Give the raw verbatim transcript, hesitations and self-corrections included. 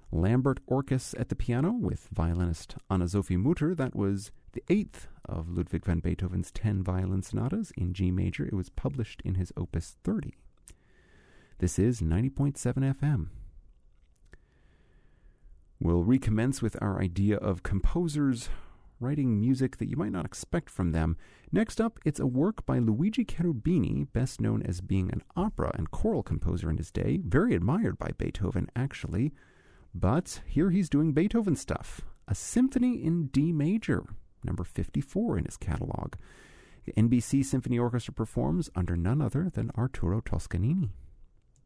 Lambert Orchis at the piano with violinist Anna-Sophie Mutter. That was the eighth of Ludwig van Beethoven's ten violin sonatas in G major. It was published in his Opus thirty. This is ninety point seven F M. We'll recommence with our idea of composers writing music that you might not expect from them. Next up, it's a work by Luigi Cherubini, best known as being an opera and choral composer in his day, very admired by Beethoven, actually. But here he's doing Beethoven stuff. A Symphony in D major, number fifty-four in his catalog. The N B C Symphony Orchestra performs under none other than Arturo Toscanini.